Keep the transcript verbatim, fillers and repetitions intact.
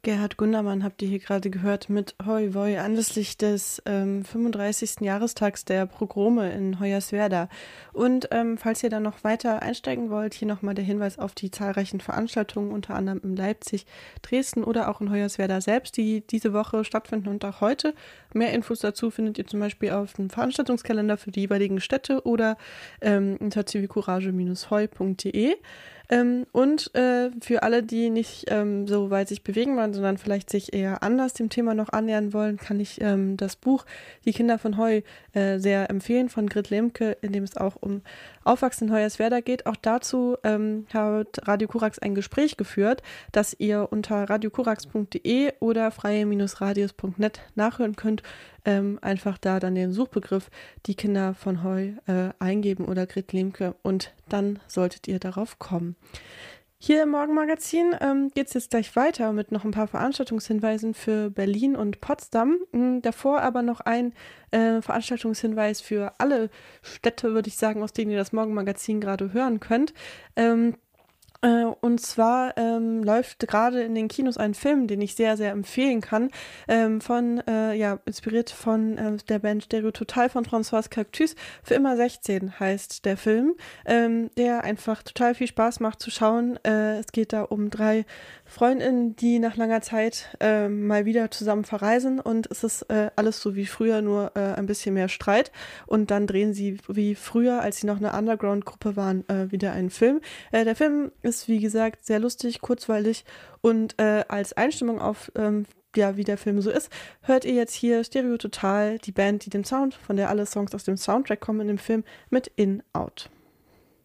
Gerhard Gundermann habt ihr hier gerade gehört mit Hoi Voi anlässlich des ähm, fünfunddreißigsten Jahrestags der Pogrome in Hoyerswerda. Und ähm, falls ihr da noch weiter einsteigen wollt, hier nochmal der Hinweis auf die zahlreichen Veranstaltungen, unter anderem in Leipzig, Dresden oder auch in Hoyerswerda selbst, die diese Woche stattfinden und auch heute. Mehr Infos dazu findet ihr zum Beispiel auf dem Veranstaltungskalender für die jeweiligen Städte oder ähm, unter zivilcourage Bindestrich heu Punkt de. Ähm, und äh, für alle, die nicht ähm, so weit sich bewegen wollen, sondern vielleicht sich eher anders dem Thema noch annähern wollen, kann ich ähm, das Buch Die Kinder von Heu äh, sehr empfehlen von Grit Lemke, in dem es auch um Aufwachsen in Hoyerswerda geht. Auch dazu ähm, hat Radio Korax ein Gespräch geführt, das ihr unter radiokorax Punkt de oder freie Radios Punkt net nachhören könnt. Ähm, einfach da dann den Suchbegriff Die Kinder von Heu äh, eingeben oder Grit Lemke und dann solltet ihr darauf kommen. Hier im Morgenmagazin ähm, geht es jetzt gleich weiter mit noch ein paar Veranstaltungshinweisen für Berlin und Potsdam. Mhm, davor aber noch ein äh, Veranstaltungshinweis für alle Städte, würde ich sagen, aus denen ihr das Morgenmagazin gerade hören könnt. Ähm, Äh, und zwar ähm, läuft gerade in den Kinos ein Film, den ich sehr, sehr empfehlen kann, ähm, von, äh, ja, inspiriert von äh, der Band Stereo Total von Françoise Cactus. Für immer sechzehn heißt der Film, ähm, der einfach total viel Spaß macht zu schauen. Äh, es geht da um drei Freundinnen, die nach langer Zeit äh, mal wieder zusammen verreisen und es ist äh, alles so wie früher, nur äh, ein bisschen mehr Streit. Und dann drehen sie wie früher, als sie noch eine Underground-Gruppe waren, äh, wieder einen Film. Äh, der Film ist, wie gesagt, sehr lustig, kurzweilig und äh, als Einstimmung auf, ähm, ja, wie der Film so ist, hört ihr jetzt hier Stereo Total, die Band, die den Sound, von der alle Songs aus dem Soundtrack kommen in dem Film, mit In Out.